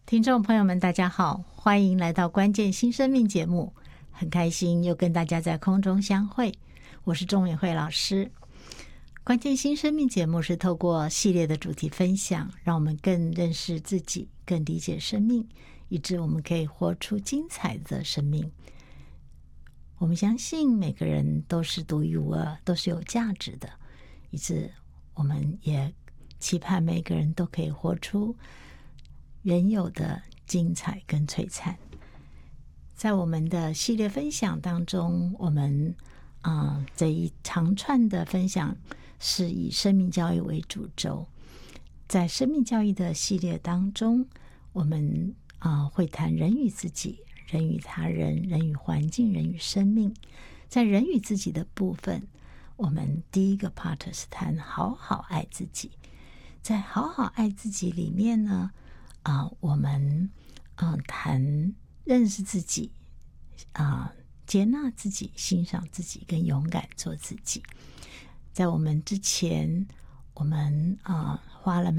听众朋友们大家好，欢迎来到关键新生命节目，很开心又跟大家在空中相会，我是钟美惠老师。关键新生命节目是透过系列的主题分享，让我们更认识自己，更理解生命，以致我们可以活出精彩的生命。我们相信每个人都是独一无二，都是有价值的，以致我们也期盼每个人都可以活出原有的精彩跟璀璨。在我们的系列分享当中，我们这一长串的分享是以生命教育为主轴。在生命教育的系列当中，我们会谈人与自己、人与他人、人与环境、人与生命。在人与自己的部分，我们第一个 part 是谈好好爱自己。在好好爱自己里面呢，我们谈认识自己，接纳自己，欣赏自己，跟勇敢做自己。在我们之前，我们花了